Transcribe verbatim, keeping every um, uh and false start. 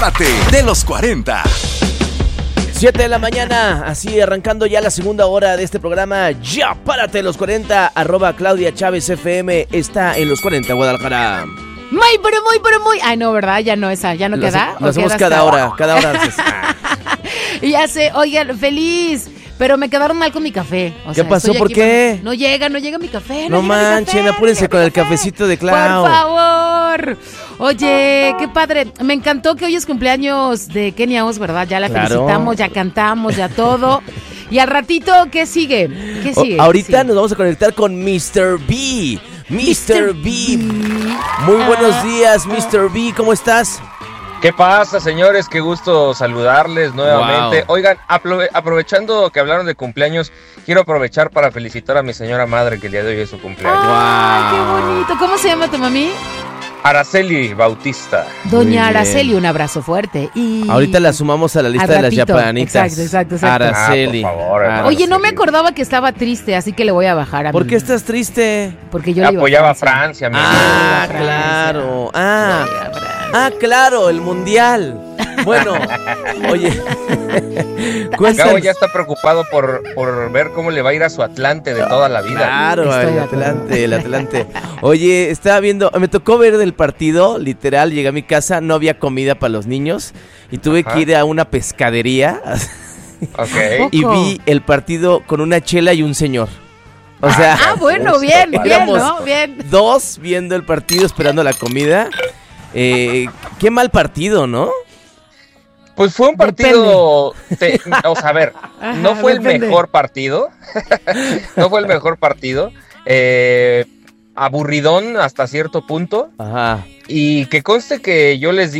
De los cuarenta. siete de la mañana, así arrancando ya la segunda hora de este programa. Ya párate de los cuarenta, arroba Claudia Chávez F M, está en los cuarenta, Guadalajara. Muy, pero muy, pero muy. Ay, no, ¿verdad? Ya no, esa, ya no Lo queda. Lo hacemos cada hasta... hora, cada hora. Ya sé, oigan, feliz. Pero me quedaron mal con mi café. O ¿Qué sea, pasó? ¿Por qué? Para... No llega, no llega mi café. No, no manchen, apúrense con el cafecito de Clau. Por favor. Oye, qué padre. Me encantó que hoy es cumpleaños de Kenia Os, ¿verdad? Ya la claro. felicitamos, ya cantamos, ya todo. Y al ratito, ¿qué sigue? ¿Qué sigue? O, ahorita sí. nos vamos a conectar con mister B. mister B. Muy buenos días, mister B. ¿Cómo estás? ¿Qué pasa, señores? Qué gusto saludarles nuevamente. Wow. Oigan, aprove- aprovechando que hablaron de cumpleaños, quiero aprovechar para felicitar a mi señora madre, que el día de hoy es su cumpleaños. ¡Ay, wow. qué bonito! ¿Cómo se llama tu mami? Araceli Bautista. Doña Araceli, un abrazo fuerte. Y... ahorita la sumamos a la lista de las yapanitas. Exacto, exacto, exacto. Araceli. Ah, por favor, Araceli. Oye, no me acordaba que estaba triste, así que le voy a bajar a ¿Por mí. qué estás triste? Porque yo apoyaba a Francia. Francia ah, Francia. claro. Ah, ah, claro, el mundial. Bueno, oye. Gabo ya está preocupado por, por ver cómo le va a ir a su Atlante de toda la vida. Claro, el Atlante, el Atlante. Oye, estaba viendo, me tocó ver del partido, literal, llegué a mi casa, no había comida para los niños y tuve Ajá. que ir a una pescadería. Okay. Y vi el partido con una chela y un señor. O sea, ah, bueno, bien, bien, ¿no? Bien. Dos viendo el partido, esperando la comida. Eh, qué mal partido, ¿no? Pues fue un partido, te, o sea, a ver, Ajá, no fue depende. el mejor partido, no fue el mejor partido, eh, aburridón hasta cierto punto. Ajá. Y que conste que yo les